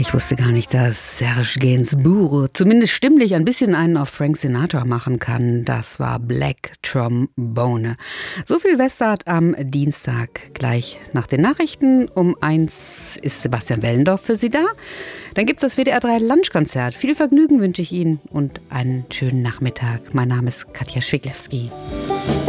Ich wusste gar nicht, dass Serge Gainsbourg zumindest stimmlich ein bisschen einen auf Frank Sinatra machen kann. Das war Black Trombone. So viel Westart am Dienstag. Gleich nach den Nachrichten um 1 ist Sebastian Wellendorf für Sie da. Dann gibt es das WDR 3 Lunchkonzert. Viel Vergnügen wünsche ich Ihnen und einen schönen Nachmittag. Mein Name ist Katja Schwiglewski.